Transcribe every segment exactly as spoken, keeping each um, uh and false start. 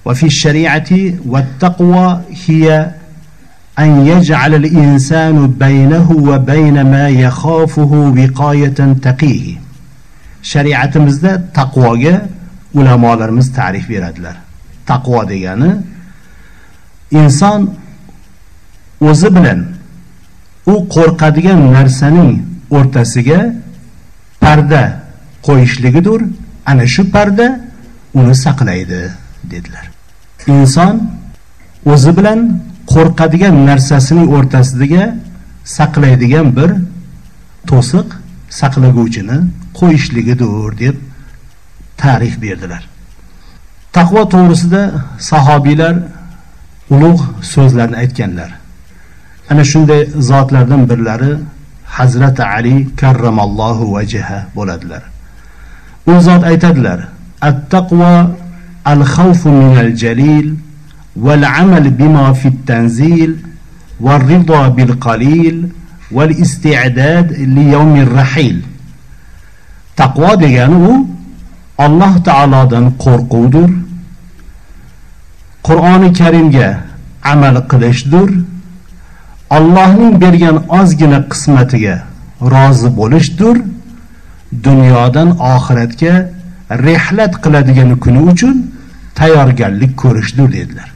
وفي الشريعة والتقوى هي أن يجعل الإنسان بينه وبين ما يخافه وقاية تقيه. Shariatimizda taqvoga ulamolarimiz ta'rif beradilar. Taqvo degani inson o'zi bilan u qo'rqadigan narsaning o'rtasiga parda qo'yishligidir. Ana shu parda uni saqlaydi dedilar. Inson o'zi bilan qo'rqadigan narsasining o'rtasiga saqlaydigan bir to'siq, saqlaguvchini qo'yishligidir deb ta'rif berdilar. Taqvo to'g'risida sahobiylar ulug' so'zlarni aytganlar. Ana shunday zotlardan birlari Hazrat Ali karramallohu vajha bo'ladilar. U zot aytadilar: "At-taqwa al-khawfu minal jalil wal-amal bima fi at-tanzil war-ridha bil-qalil wal-isti'dad li yawmir rahil." Taqvo degani u Alloh taolodan qo'rquvdir, Qur'oni Karimga amal qilishdir, Allohning bergan ozgina qismatiga rozi bo'lishdir, dunyodan oxiratga rihlat qiladigan kuni uchun tayyorgarlik ko'rishdir dedilar.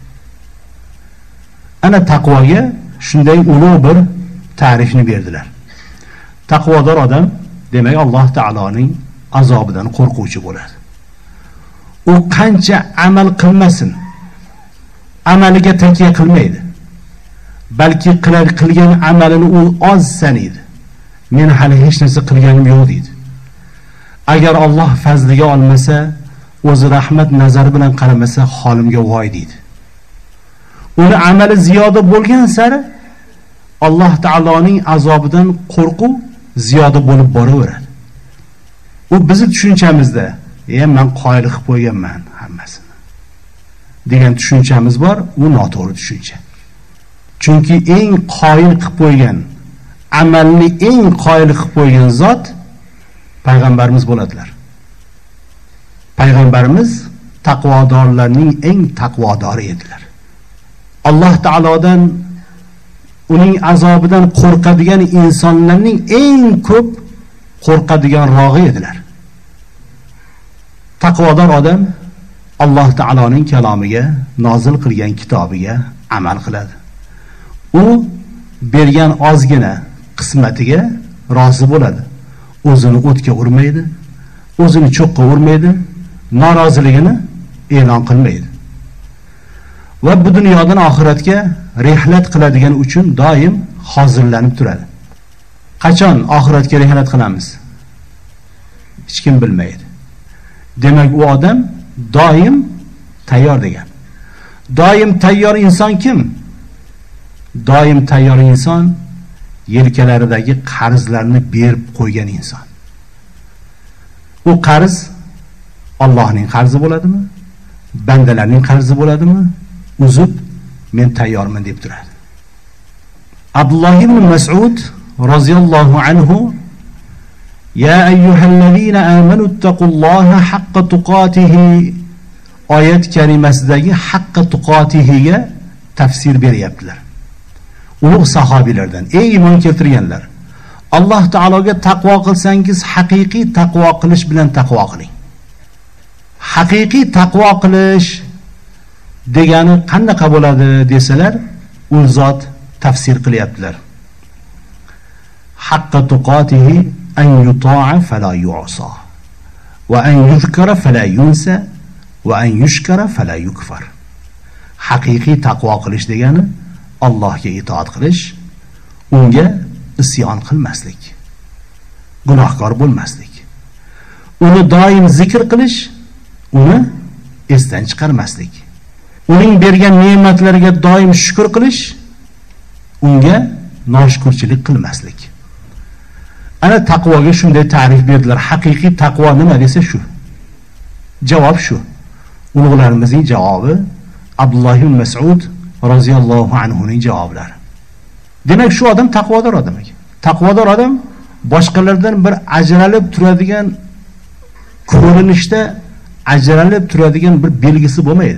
Ana taqvoga shunday ulug' bir ta'rifni berdilar. Taqvodor odam demak Alloh taoloning azobidan qo'rquvchi bo'ladi. U qancha amal qilmasin, amaliga takiya qilmaydi. Balki qilgan amalini u oz sanaydi. Men hali hech narsa qilganim yo'q deydi. Agar Alloh fazliga olmasa, o'zi rahmat nazari bilan qaramasa, holimga voy deydi. Uni amali ziyoda bo'lgan sari Alloh taoloning azobidan qo'rquv ziyoda bo'lib boraveradi. U bizning tushunchamizda, "E, men qoyil qilib qo'yganman hammasini" degan tushunchamiz bor, u noto'g'ri tushuncha. Chunki eng qoyil qilib qo'ygan, amalni eng qoyil qilib qo'ygan zot payg'ambarimiz bo'ladilar. Payg'ambarimiz taqvodorlarning eng taqvodori edilar. Alloh taolodan, uning azobidan qo'rqadigan insonlarning eng ko'p qo'rqadigan rog'i edilar. Taqvodor odam Alloh taoloning kalomiga, nozil qilgan kitobiga amal qiladi. U bergan ozgina qismatiga rozi bo'ladi. O'zini o'tga urmaydi, o'zini cho'qqa urmaydi, noroziligini e'lon qilmaydi. Va bu dunyodan oxiratga rihlat qiladigan uchun doim hozirlanib turadi. Qachon oxiratga rihlat qilamiz? Hech kim bilmaydi. Demak, u odam doim tayyor degan. Doim tayyor inson kim? Doim tayyor inson yelkalaridagi qarzlarni berib qo'ygan inson. U qarz Allohning qarzi bo'ladimi? Bandalarning qarzi bo'ladimi? Uzib, men tayyorman deb turadi. Abdullah ibn Mas'ud roziyallohu anhu: "Ya ayyuhallazina amanu taqulloha haqqa tuqatihi" oyat karimasidagi haqqa tuqatihiga tafsir beryaptilar. Ulug' sahobilardan, ey iymon keltirganlar, Alloh taologa taqvo qilsangiz haqiqiy taqvo qilish bilan taqvo qiling. Haqiqiy taqvo qilish degani qanaqa bo'ladi desalar, u zot tafsir qilyaptilar. Haqqa tuqatihi an yuta'a fala yu'sa va an yuzkara fala yunsa va an yushkara fala yukfar. Haqiqiy taqvo qilish degani Allohga itoat qilish, unga isyon qilmaslik, gunohkor bo'lmaslik, uni doim zikr qilish, uni esdan chiqarmaslik, uning bergan ne'matlariga doim shukr qilish, unga noshukrchilik qilmaslik. Ana taqvoga shunday ta'rif berdilar. Haqiqiy taqvo nima desa shu. Javob shu. Ulug'larimizning javobi Abdullah ibn Mas'ud roziyallohu anhu ning javoblari. Demak, shu odam taqvodor odam ekan. Taqvodor odam boshqalardan bir ajralib turadigan, ko'rinishda ajralib turadigan bir belgisi bo'lmaydi.